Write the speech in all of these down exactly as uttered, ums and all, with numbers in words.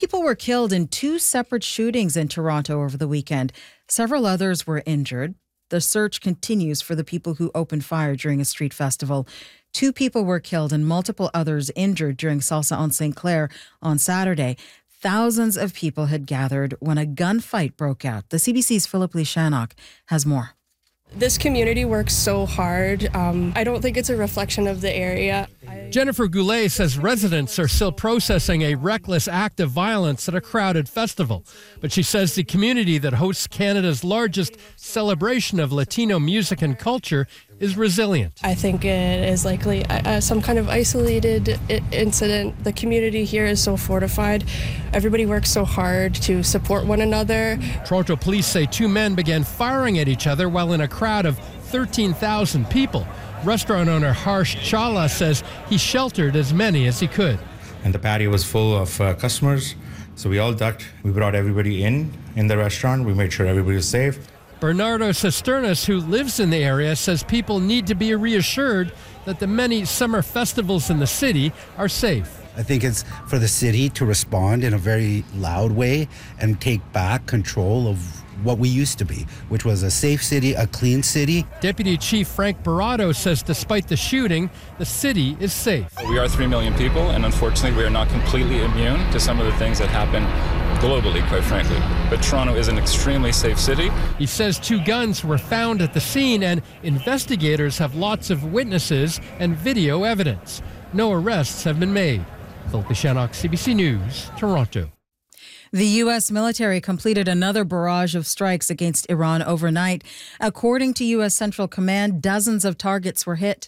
People were killed in two separate shootings in Toronto over the weekend. Several others were injured. The search continues for the people who opened fire during a street festival. Two people were killed and multiple others injured during Salsa on Saint Clair on Saturday. Thousands of people had gathered when a gunfight broke out. The C B C's Philip Lee Shannock has more. This community works so hard. Um, I don't think it's a reflection of the area. Jennifer Goulet says residents are still processing a reckless act of violence at a crowded festival. But she says the community that hosts Canada's largest celebration of Latino music and culture is resilient. I think it is likely uh, some kind of isolated I- incident. The community here is so fortified. Everybody works so hard to support one another. Toronto police say two men began firing at each other while in a crowd of thirteen thousand people. Restaurant owner Harsh Chawla says he sheltered as many as he could. And the patio was full of uh, customers, so we all ducked. We brought everybody in, in the restaurant. We made sure everybody was safe. Bernardo Cisternas, who lives in the area, says people need to be reassured that the many summer festivals in the city are safe. I think it's for the city to respond in a very loud way and take back control of what we used to be, which was a safe city, a clean city. Deputy Chief Frank Barrato says despite the shooting, the city is safe. We are three million people, and unfortunately we are not completely immune to some of the things that happen globally, quite frankly. But Toronto is an extremely safe city. He says two guns were found at the scene and investigators have lots of witnesses and video evidence. No arrests have been made. Philip Shannock, C B C News, Toronto. The U S military completed another barrage of strikes against Iran overnight. According to U S Central Command, dozens of targets were hit.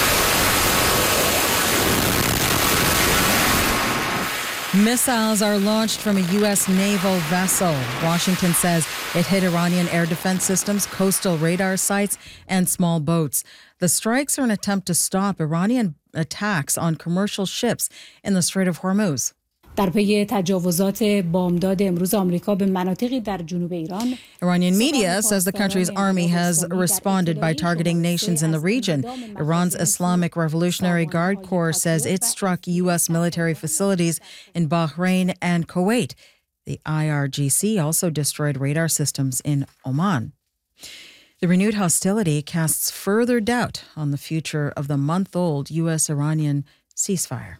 Missiles are launched from a U S naval vessel. Washington says it hit Iranian air defense systems, coastal radar sites, and small boats. The strikes are an attempt to stop Iranian attacks on commercial ships in the Strait of Hormuz. در پی تجاوزات بامداد امروز آمریکا به مناطقی در جنوب ایران. Iranian media says the country's army has responded by targeting nations in the region. Iran's Islamic Revolutionary Guard Corps says it struck U S military facilities in Bahrain and Kuwait. The I R G C also destroyed radar systems in Oman. The renewed hostility casts further doubt on the future of the month-old U S-Iranian ceasefire.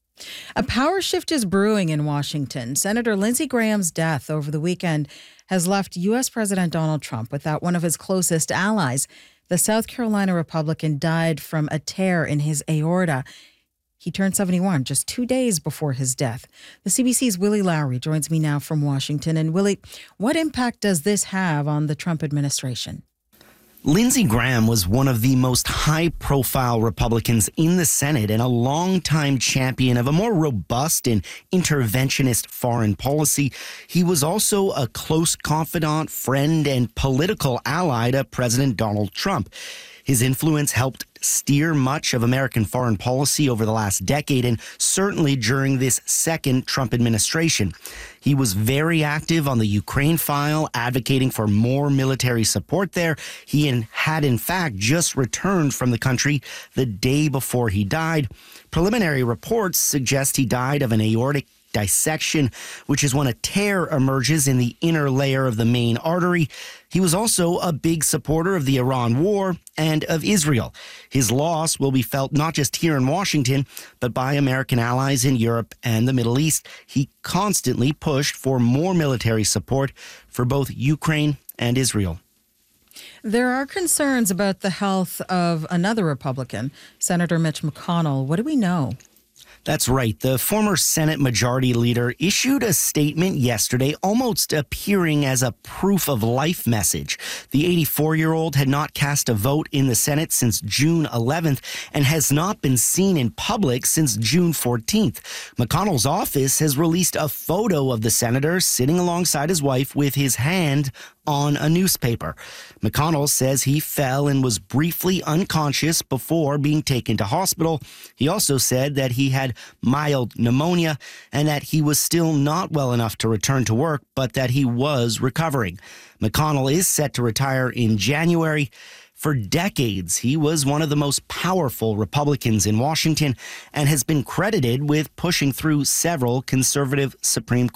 A power shift is brewing in Washington. Senator Lindsey Graham's death over the weekend has left U S. President Donald Trump without one of his closest allies. The South Carolina Republican died from a tear in his aorta. He turned seventy-one just two days before his death. The C B C's Willie Lowry joins me now from Washington. And Willie, what impact does this have on the Trump administration? Lindsey Graham was one of the most high-profile Republicans in the Senate and a longtime champion of a more robust and interventionist foreign policy. He was also a close confidant, friend, and political ally to President Donald Trump. His influence helped steer much of American foreign policy over the last decade and certainly during this second Trump administration. He was very active on the Ukraine file, advocating for more military support there. He had, in fact, just returned from the country the day before he died. Preliminary reports suggest he died of an aortic dissection, which is when a tear emerges in the inner layer of the main artery. He was also a big supporter of the Iran war and of Israel. His loss will be felt not just here in Washington, but by American allies in Europe and the Middle East. He constantly pushed for more military support for both Ukraine and Israel. There are concerns about the health of another Republican, Senator Mitch McConnell. What do we know? That's right. The former Senate Majority Leader issued a statement yesterday almost appearing as a proof of life message. The eighty-four-year-old had not cast a vote in the Senate since June eleventh and has not been seen in public since June fourteenth. McConnell's office has released a photo of the senator sitting alongside his wife with his hand on a newspaper. McConnell says he fell and was briefly unconscious before being taken to hospital. He also said that he had mild pneumonia and that he was still not well enough to return to work, but that he was recovering. McConnell is set to retire in January. For decades, he was one of the most powerful Republicans in Washington and has been credited with pushing through several conservative Supreme Court